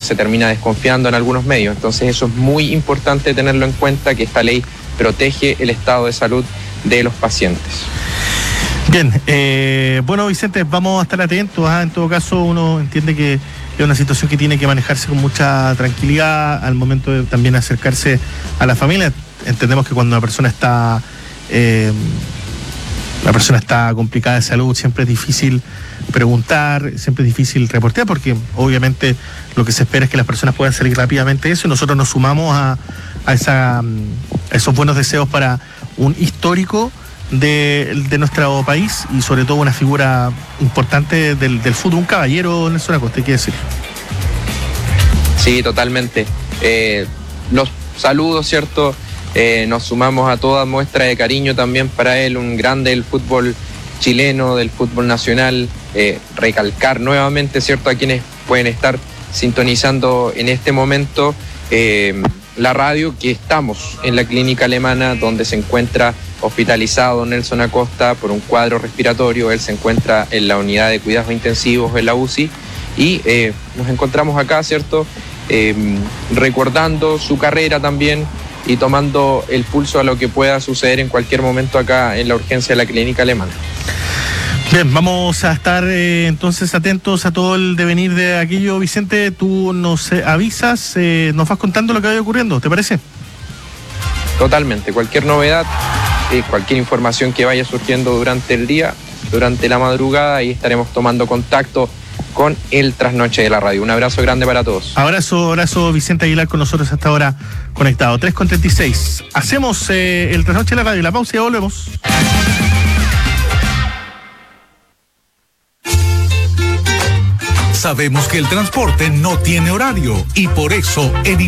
se termina desconfiando en algunos medios. Entonces eso es muy importante tenerlo en cuenta, que esta ley protege el estado de salud de los pacientes. Bien, bueno, Vicente, vamos a estar atentos. En todo caso, uno entiende que es una situación que tiene que manejarse con mucha tranquilidad al momento de también acercarse a la familia. Entendemos que cuando una persona está complicada de salud, siempre es difícil preguntar, siempre es difícil reportear, porque obviamente lo que se espera es que las personas puedan salir rápidamente de eso, y nosotros nos sumamos a esos buenos deseos para un histórico de nuestro país, y sobre todo una figura importante del fútbol, un caballero, Nelson Acosta, hay que decir. Sí, totalmente. Los saludos, ¿cierto? Nos sumamos a toda muestra de cariño también para él, un grande del fútbol chileno, del fútbol nacional. Recalcar nuevamente, ¿cierto?, a quienes pueden estar sintonizando en este momento la radio, que estamos en la clínica alemana donde se encuentra hospitalizado Nelson Acosta por un cuadro respiratorio. Él se encuentra en la unidad de cuidados intensivos, en la UCI, y nos encontramos acá, ¿cierto?, recordando su carrera también y tomando el pulso a lo que pueda suceder en cualquier momento acá en la urgencia de la clínica alemana. Bien, vamos a estar entonces atentos a todo el devenir de aquello. Vicente, tú nos avisas, nos vas contando lo que vaya ocurriendo, ¿te parece? Totalmente, cualquier novedad, cualquier información que vaya surgiendo durante el día, durante la madrugada, y estaremos tomando contacto con el Trasnoche de la Radio. Un abrazo grande para todos. Abrazo, Vicente Aguilar, con nosotros hasta ahora conectado. 3:36. Hacemos el Trasnoche de la Radio, la pausa y volvemos. Sabemos que el transporte no tiene horario y por eso en